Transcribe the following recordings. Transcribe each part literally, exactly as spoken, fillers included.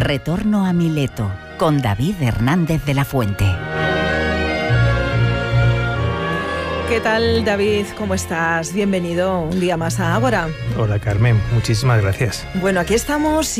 Retorno a Mileto, con David Hernández de la Fuente. ¿Qué tal, David? ¿Cómo estás? Bienvenido un día más a Ágora. Hola, Carmen. Muchísimas gracias. Bueno, aquí estamos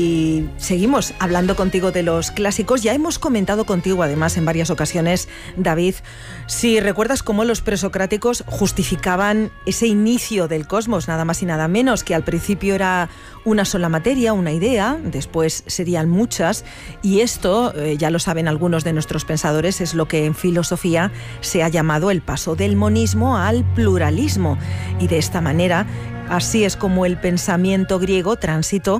y seguimos hablando contigo de los clásicos. Ya hemos comentado contigo, además, en varias ocasiones, David, si recuerdas cómo los presocráticos justificaban ese inicio del cosmos, nada más y nada menos, que al principio era una sola materia, una idea, después serían muchas, y esto, eh, ya lo saben algunos de nuestros pensadores, es lo que en filosofía se ha llamado el paso del monismo al pluralismo, y de esta manera así es como el pensamiento griego transitó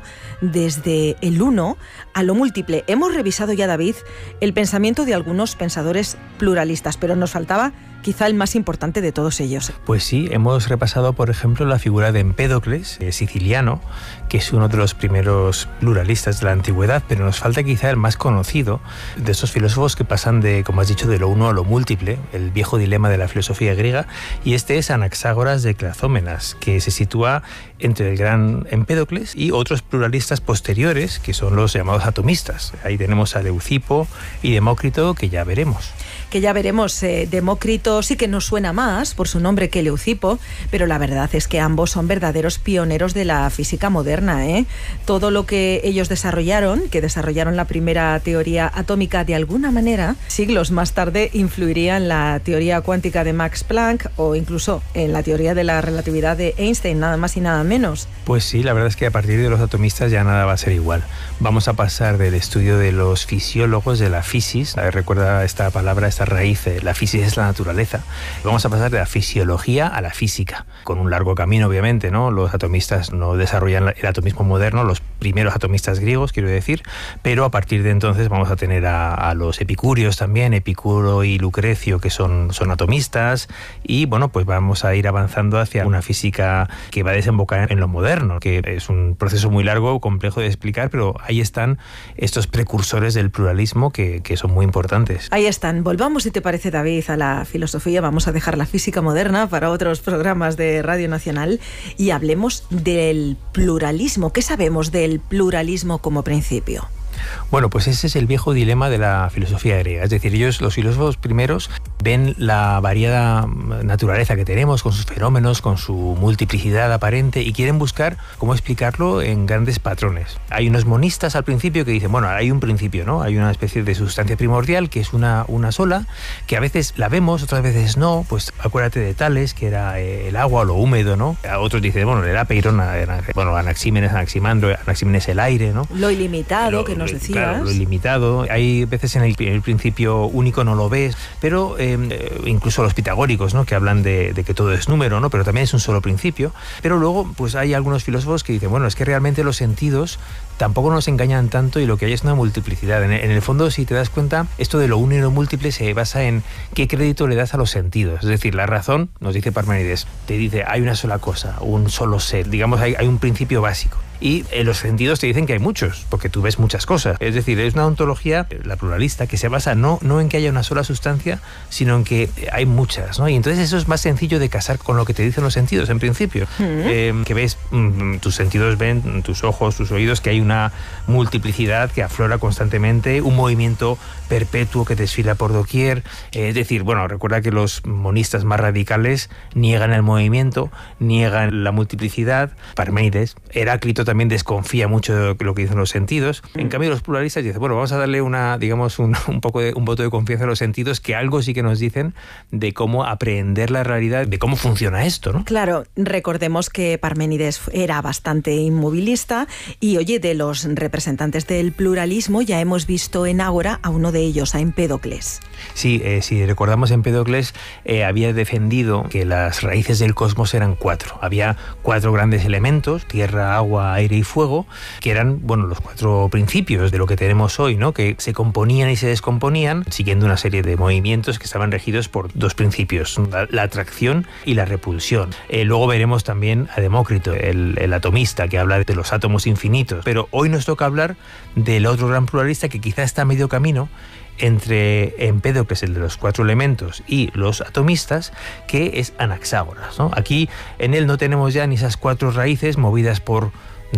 desde el uno a lo múltiple. Hemos revisado ya, David, el pensamiento de algunos pensadores pluralistas, pero nos faltaba quizá el más importante de todos ellos. Pues sí, hemos repasado, por ejemplo, la figura de Empédocles, eh, siciliano, que es uno de los primeros pluralistas de la antigüedad, pero nos falta quizá el más conocido de estos filósofos que pasan de, como has dicho, de lo uno a lo múltiple, el viejo dilema de la filosofía griega, y este es Anaxágoras de Clazómenas, que se sitúa entre el gran Empédocles y otros pluralistas posteriores, que son los llamados atomistas. Ahí tenemos a Leucipo y Demócrito, que ya veremos. Que ya veremos, eh, Demócrito sí que nos suena más por su nombre que Leucipo, pero la verdad es que ambos son verdaderos pioneros de la física moderna, ¿eh? Todo lo que ellos desarrollaron, que desarrollaron la primera teoría atómica de alguna manera, siglos más tarde influiría en la teoría cuántica de Max Planck o incluso en la teoría de la relatividad de Einstein, nada más y nada menos. Pues sí, la verdad es que a partir de los atomistas ya nada va a ser igual. Vamos a pasar del estudio de los fisiólogos, de la fisis, recuerda esta palabra, esta raíz, la fisis es la naturaleza. Vamos a pasar de la fisiología a la física, con un largo camino, obviamente, ¿no? Los atomistas no desarrollan el atomismo moderno, los primeros atomistas griegos, quiero decir, pero a partir de entonces vamos a tener a, a los epicúreos también, Epicuro y Lucrecio, que son, son atomistas, y bueno, pues vamos a ir avanzando hacia una física que va a desembocar en lo moderno, que es un proceso muy largo, complejo de explicar, pero ahí están estos precursores del pluralismo que, que son muy importantes. Ahí están. Volvamos, si te parece, David, a la filosofía. Vamos a dejar la física moderna para otros programas de Radio Nacional y hablemos del pluralismo. ¿Qué sabemos del pluralismo como principio? Bueno, pues ese es el viejo dilema de la filosofía griega. Es decir, ellos, los filósofos primeros, ven la variada naturaleza que tenemos, con sus fenómenos, con su multiplicidad aparente, y quieren buscar cómo explicarlo en grandes patrones. Hay unos monistas al principio que dicen, bueno, hay un principio, ¿no? Hay una especie de sustancia primordial que es una, una sola, que a veces la vemos, otras veces no. Pues acuérdate de Tales, que era el agua o lo húmedo, ¿no? A otros dicen, bueno, el apeirón, bueno, Anaxímenes, Anaximandro, Anaxímenes el aire, ¿no? Lo ilimitado, lo, que nos decías. Claro, lo ilimitado. Hay veces en el, en el principio único no lo ves, pero eh, incluso los pitagóricos, ¿no? Que hablan de, de que todo es número, ¿no? Pero también es un solo principio. Pero luego pues hay algunos filósofos que dicen, bueno, es que realmente los sentidos tampoco nos engañan tanto y lo que hay es una multiplicidad. En el, en el fondo, si te das cuenta, esto de lo uno y lo múltiple se basa en qué crédito le das a los sentidos. Es decir, la razón, nos dice Parménides, te dice hay una sola cosa, un solo ser. Digamos, hay, hay un principio básico. Y en los sentidos te dicen que hay muchos, porque tú ves muchas cosas. Es decir, es una ontología, la pluralista, que se basa no, no en que haya una sola sustancia, sino en que hay muchas, ¿no? Y entonces eso es más sencillo de casar con lo que te dicen los sentidos, en principio. Mm. Eh, que ves, mm, tus sentidos ven, tus ojos, tus oídos, que hay una multiplicidad que aflora constantemente, un movimiento perpetuo que desfila por doquier. Eh, es decir, bueno, recuerda que los monistas más radicales niegan el movimiento, niegan la multiplicidad. Parménides, Heráclito también desconfía mucho de lo que dicen los sentidos. En cambio, los pluralistas dicen, bueno, vamos a darle una, digamos, un, un poco de un voto de confianza a los sentidos, que algo sí que nos dicen de cómo aprehender la realidad, de cómo funciona esto, ¿no? Claro, recordemos que Parménides era bastante inmovilista y, oye, de los representantes del pluralismo ya hemos visto en Ágora a uno de ellos, a Empédocles. Sí, eh, si recordamos, Empédocles eh, había defendido que las raíces del cosmos eran cuatro. Había cuatro grandes elementos, tierra, agua, aire y fuego, que eran, bueno, los cuatro principios de lo que tenemos hoy, ¿no? Que se componían y se descomponían siguiendo una serie de movimientos que estaban regidos por dos principios, la, la atracción y la repulsión. Eh, luego veremos también a Demócrito, el, el atomista, que habla de los átomos infinitos. Pero hoy nos toca hablar del otro gran pluralista que quizá está a medio camino entre Empédocles, el de los cuatro elementos, y los atomistas, que es Anaxágoras, ¿no? Aquí en él no tenemos ya ni esas cuatro raíces movidas por